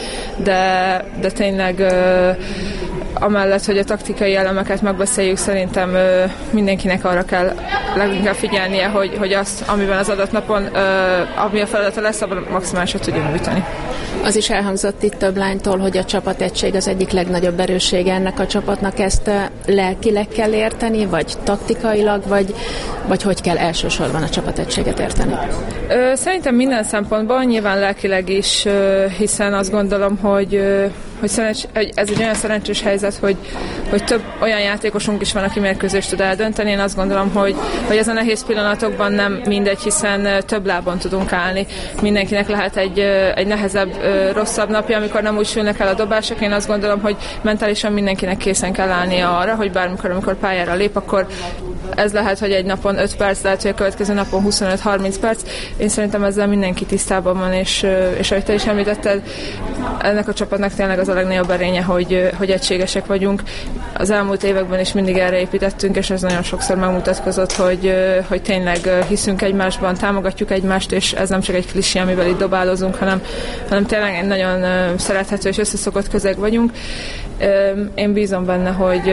de tényleg amellett, hogy a taktikai elemeket megbeszéljük, szerintem mindenkinek arra kell leginkább figyelnie, hogy azt, amiben az adott napon, ami a feladata lesz, abban maximálisan tudjuk nyújtani. Az is elhangzott itt több lánytól, hogy a csapategység az egyik legnagyobb erőssége ennek a csapatnak. Ezt lelkileg kell érteni, vagy taktikailag, vagy hogy kell elsősorban a csapategységet érteni? Szerintem minden szempontból, nyilván lelkileg is, hiszen azt gondolom, hogy ez egy olyan szerencsés helyzet, hogy több olyan játékosunk is van, aki mérkőzést tud eldönteni. Én azt gondolom, hogy ez a nehéz pillanatokban nem mindegy, hiszen több lábon tudunk állni. Mindenkinek lehet egy nehezebb, rosszabb napja, amikor nem úgy sülnek el a dobások. Én azt gondolom, hogy mentálisan mindenkinek készen kell állnia arra, hogy bármikor, amikor pályára lép, akkor ez lehet, hogy egy napon 5 perc, lehet, hogy a következő napon 25-30 perc. Én szerintem ezzel mindenki tisztában van, és ahogy te is említetted, ennek a csapatnak tényleg az a legnagyobb erénye, hogy egységesek vagyunk. Az elmúlt években is mindig erre építettünk, és ez nagyon sokszor megmutatkozott, hogy tényleg hiszünk egymásban, támogatjuk egymást, és ez nem csak egy klisé, amivel itt dobálozunk, hanem tényleg egy nagyon szerethető és összeszokott közeg vagyunk. Én bízom benne,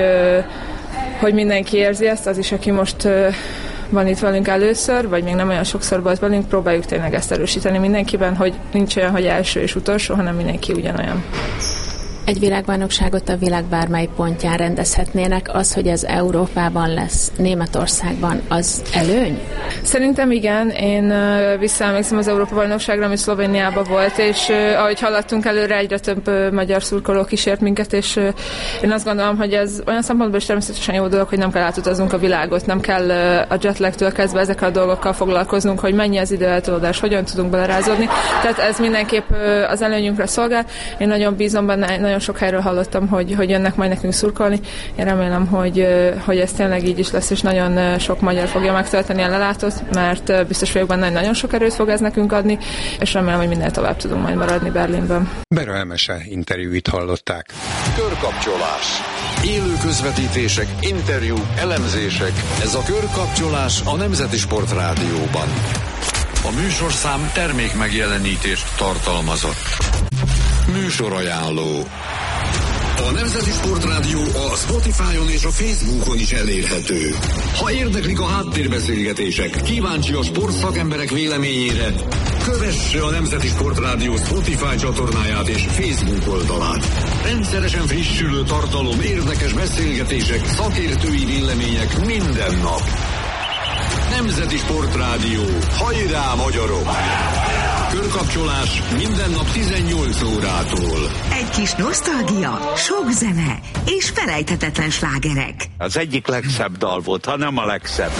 hogy mindenki érzi ezt, az is, aki most van itt velünk először, vagy még nem olyan sokszor volt velünk, próbáljuk tényleg ezt erősíteni mindenkiben, hogy nincs olyan, hogy első és utolsó, hanem mindenki ugyanolyan. Egy világbajnokságot a világ bármely pontján rendezhetnének, az, hogy ez Európában lesz, Németországban, az előny? Szerintem igen. Én visszaemlékszem az Európa-bajnokságra, ami Szlovéniában volt, és ahogy haladtunk előre, egyre több magyar szurkoló kísért minket, és én azt gondolom, hogy ez olyan szempontból is természetesen jó dolog, hogy nem kell átutaznunk a világot, nem kell a jetlagtől kezdve ezekkel a dolgokkal foglalkoznunk, hogy mennyi az időeltolódás, hogyan tudunk belerázódni. Tehát ez mindenképp az előnyünkre szolgál. Én nagyon bízom benne, nagyon sok helyről hallottam, hogy jönnek majd nekünk szurkolni. Én remélem, hogy ez tényleg így is lesz, és nagyon sok magyar fogja megtölteni a lelátót, mert biztos vagyok benne, hogy nagyon sok erőt fog ez nekünk adni, és remélem, hogy minél tovább tudunk majd maradni Berlinben. Bera Emese interjúit hallották. Körkapcsolás. Élő közvetítések, interjúk, elemzések. Ez a Körkapcsolás a Nemzeti Sport Rádióban. A műsorszám termék megjelenítést tartalmazott. Műsorajánló. A Nemzeti Sportrádió a Spotify-on és a Facebookon is elérhető. Ha érdeklik a háttérbeszélgetések, kíváncsi a sportszakemberek véleményére, kövesse a Nemzeti Sportrádió Spotify csatornáját és Facebook oldalát. Rendszeresen frissülő tartalom, érdekes beszélgetések, szakértői vélemények minden nap. Nemzeti Sportrádió. Hajrá, magyarok! Körkapcsolás minden nap 18 órától. Egy kis nosztalgia, sok zene és felejthetetlen slágerek. Az egyik legszebb dal volt, ha nem a legszebb.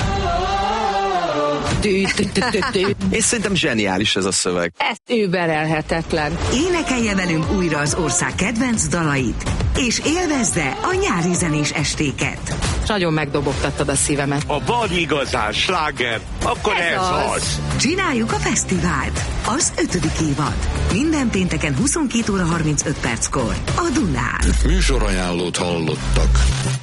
És szerintem zseniális ez a szöveg. Ez überelhetetlen. Énekelje velünk újra az ország kedvenc dalait. és élvezze a nyári zenés estéket. Nagyon megdobogtattad a szívemet. A van igazán sláger, akkor ez az. Csináljuk a fesztivált. Az 5. évad. Minden pénteken 22 óra 35 perckor. A Dunán. Műsorajánlót hallottak.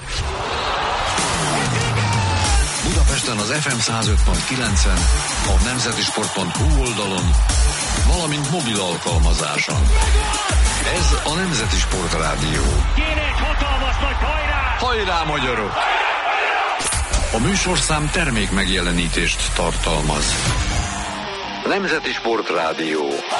Budapesten az FM 105.9-en, a nemzetisport.hu oldalon, valamint mobil alkalmazáson. Ez a Nemzeti Sport Rádió. Kéne egy hatalmas nagy hajrá! Hajrá, magyarok! A műsorszám termék megjelenítést tartalmaz. Nemzeti Sport Rádió.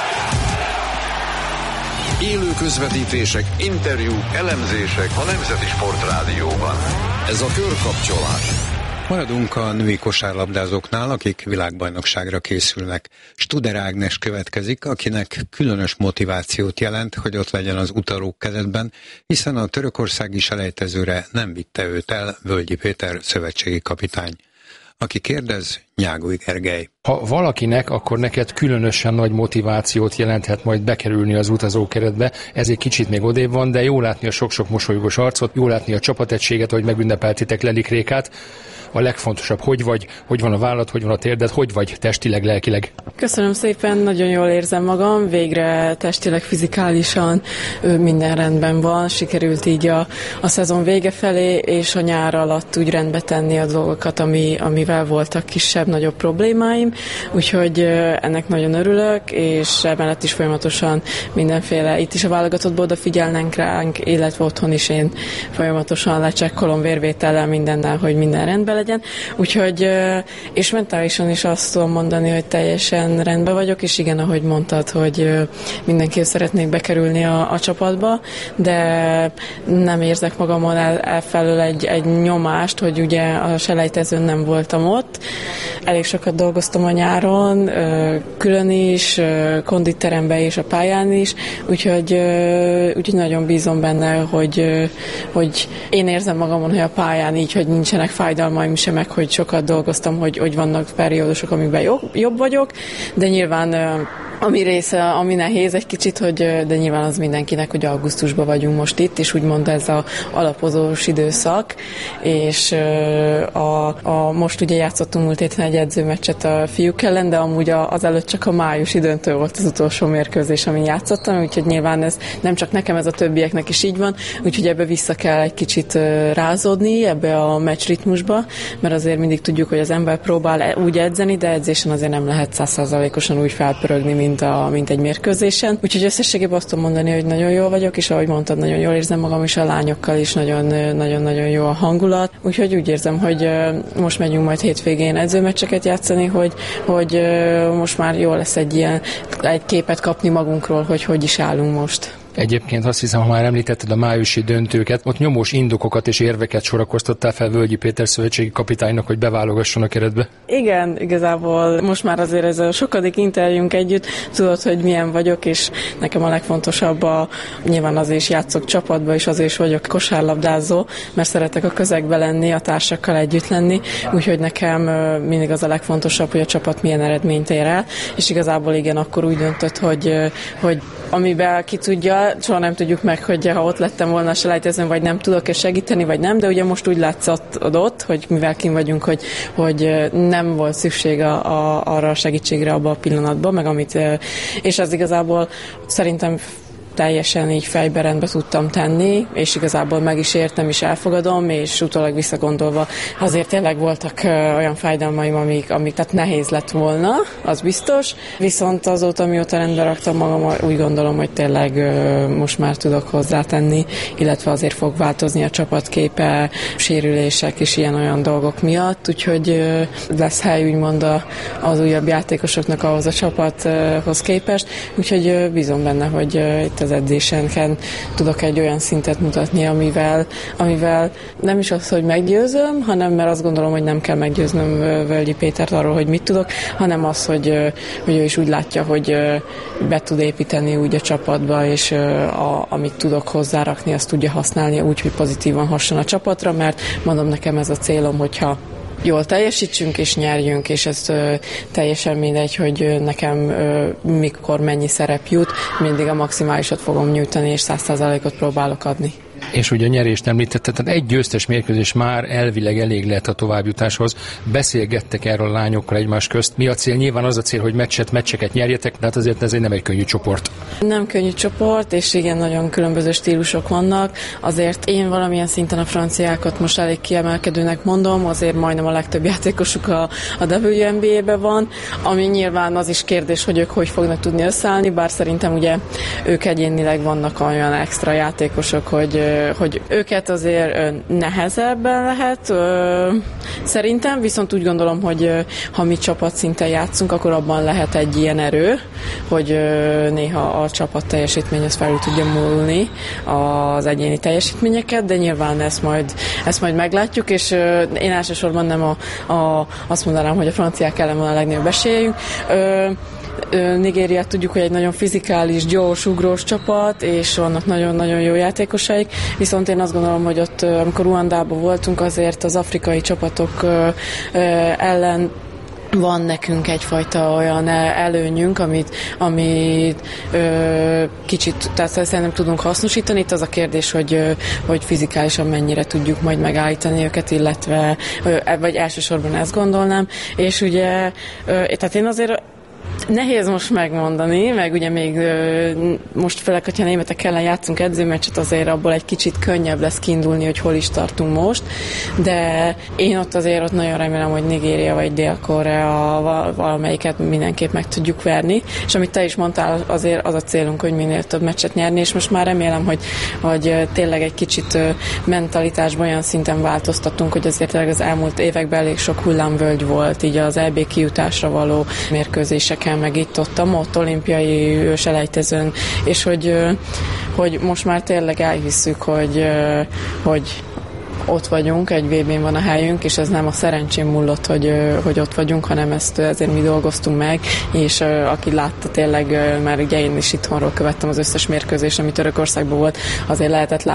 Élő közvetítések, interjúk, elemzések a Nemzeti Sport Rádióban. Ez a körkapcsolás. Maradunk a női kosárlabdázóknál, akik világbajnokságra készülnek. Studer Ágnes következik, akinek különös motivációt jelent, hogy ott legyen az utalók keretben, hiszen a törökországi selejtezőre nem vitte őt el Völgyi Péter szövetségi kapitány. Aki kérdez, Nyágoly Gergely. Ha valakinek, akkor neked különösen nagy motivációt jelenthet majd bekerülni az utazókeretbe. Ez egy kicsit még odébb van, de jó látni a sok-sok mosolygós arcot, jó látni a csapategységet, hogy megünnepeltitek Lelik Rékát. A legfontosabb, hogy van a vállad, hogy van a térded, hogy vagy testileg, lelkileg? Köszönöm szépen, nagyon jól érzem magam, végre testileg, fizikálisan minden rendben van, sikerült így a szezon vége felé, és a nyár alatt úgy rendbe tenni a dolgokat, amivel voltak kisebb-nagyobb problémáim, úgyhogy ennek nagyon örülök, és emellett is folyamatosan mindenféle, itt is a válogatottból odafigyelnek ránk, illetve otthon is én folyamatosan lecsekkolom vérvétellel mindennel, hogy minden rendben legyen, úgyhogy és mentálisan is azt tudom mondani, hogy teljesen rendben vagyok, és igen, ahogy mondtad, hogy mindenképp szeretnék bekerülni a csapatba, de nem érzek magamon elfelől egy nyomást, hogy ugye a selejtezőn nem voltam ott. Elég sokat dolgoztam a nyáron, külön is, konditeremben és a pályán is, úgyhogy nagyon bízom benne, hogy én érzem magamon, hogy a pályán így, hogy nincsenek fájdalmaim sem, meg hogy sokat dolgoztam, hogy vannak periódusok, amikben jobb vagyok, de nyilván ami nehéz egy kicsit, de nyilván az mindenkinek, hogy augusztusban vagyunk most itt, és úgymond ez az alapozós időszak, és most ugye játszottunk múlt héten egy edzőmeccset a fiúk ellen, de amúgy azelőtt csak a májusi döntő volt az utolsó mérkőzés, amin játszottam, úgyhogy nyilván ez nem csak nekem, ez a többieknek is így van, úgyhogy ebbe vissza kell egy kicsit rázódni, ebbe a meccsritmusba, mert azért mindig tudjuk, hogy az ember próbál úgy edzeni, de edzésen azért nem lehet 100%-osan úgy felpörögni, mint egy mérkőzésen. Úgyhogy összességében azt tudom mondani, hogy nagyon jól vagyok, és ahogy mondtad, nagyon jól érzem magam, és a lányokkal is nagyon-nagyon jó a hangulat. Úgyhogy úgy érzem, hogy most megyünk majd hétvégén edzőmeccseket játszani, hogy most már jól lesz egy képet kapni magunkról, hogy is állunk most. Egyébként azt hiszem, ha már említetted a májusi döntőket, ott nyomós indokokat és érveket sorakoztattál fel Völgyi Péter szövetségi kapitánynak, hogy beválogasson a keretbe. Igen, igazából most már azért ez a sokadik interjúnk együtt, tudod, hogy milyen vagyok, és nekem a legfontosabb nyilván azért is játszok csapatba, és azért is vagyok kosárlabdázó, mert szeretek a közegbe lenni, a társakkal együtt lenni, úgyhogy nekem mindig az a legfontosabb, hogy a csapat milyen eredményt ér el, és igazából igen, akkor úgy döntött, hogy amiben ki tudja, soha nem tudjuk meg, hogy ha ott lettem volna a selejtezőn, vagy nem tudok-e segíteni, vagy nem, de ugye most úgy látszott ott, hogy mivel kint vagyunk, hogy nem volt szükség arra a segítségre abban a pillanatban, meg és az igazából szerintem teljesen így fejbe rendbe tudtam tenni, és igazából meg is értem, és elfogadom, és utólag visszagondolva azért tényleg voltak olyan fájdalmaim, amik tehát nehéz lett volna, az biztos, viszont azóta, mióta rendbe raktam magam, úgy gondolom, hogy tényleg most már tudok hozzátenni, illetve azért fog változni a csapatképe, sérülések és ilyen-olyan dolgok miatt, úgyhogy lesz hely úgymond az újabb játékosoknak ahhoz a csapathoz képest, úgyhogy bízom benne, hogy itt az edzésenken tudok egy olyan szintet mutatni, amivel nem is az, hogy meggyőzöm, hanem mert azt gondolom, hogy nem kell meggyőznöm Völgyi Pétert arról, hogy mit tudok, hanem az, hogy ő is úgy látja, hogy be tud építeni úgy a csapatba, és amit tudok hozzárakni, azt tudja használni úgy, hogy pozitívan hasson a csapatra, mert mondom, nekem ez a célom, hogyha jól teljesítsünk és nyerjünk, és ez teljesen mindegy, hogy nekem mikor mennyi szerep jut, mindig a maximálisat fogom nyújtani, és 100%-ot próbálok adni. És ugye a nyerést említette, tehát egy győztes mérkőzés már elvileg elég lehet a továbbjutáshoz. Beszélgettek erről a lányokkal egymás közt. Mi a cél? Nyilván az a cél, hogy meccseket nyerjetek, de hát azért ez nem egy könnyű csoport. Nem könnyű csoport, és igen, nagyon különböző stílusok vannak. Azért én valamilyen szinten a franciákat most elég kiemelkedőnek mondom, azért majdnem a legtöbb játékosuk a WNBA-ben van, ami nyilván az is kérdés, hogy ők hogy fognak tudni összeállni, bár szerintem ugye ők egyénileg vannak olyan extra játékosok, hogy őket azért nehezebben lehet szerintem, viszont úgy gondolom, hogy ha mi csapatszinten játszunk, akkor abban lehet egy ilyen erő, hogy néha a csapat teljesítmény felül tudja múlni az egyéni teljesítményeket, de nyilván ezt majd meglátjuk, és én elsősorban nem azt mondanám, hogy a franciák ellen van a legnagyobb esélyünk. Nigériát tudjuk, hogy egy nagyon fizikális, gyors, ugrós csapat, és vannak nagyon-nagyon jó játékosaik, viszont én azt gondolom, hogy ott, amikor Ruandában voltunk, azért az afrikai csapatok ellen van nekünk egyfajta olyan előnyünk, amit kicsit, tehát szerintem tudunk hasznosítani. Itt az a kérdés, hogy fizikálisan mennyire tudjuk majd megállítani őket, illetve, vagy elsősorban ezt gondolnám. És ugye, tehát én azért nehéz most megmondani, meg ugye még most főleg, hogyha németek ellen játszunk edzőmeccset, azért abból egy kicsit könnyebb lesz kiindulni, hogy hol is tartunk most, de én ott nagyon remélem, hogy Nigéria vagy Dél-Korea valamelyiket mindenképp meg tudjuk verni, és amit te is mondtál, azért az a célunk, hogy minél több meccset nyerni, és most már remélem, hogy tényleg egy kicsit mentalitásban olyan szinten változtatunk, hogy azért az elmúlt években elég sok hullámvölgy volt, így az EB kijutásra való mérkőzéseken, meg ott olimpiai selejtezőn, és hogy most már tényleg elhisszük, hogy ott vagyunk, egy VB-n van a helyünk, és ez nem a szerencsém múlott, hogy ott vagyunk, hanem ezért mi dolgoztunk meg, és aki látta tényleg, már ugye én is itthonról követtem az összes mérkőzést, ami Törökországban volt, azért lehetett látni,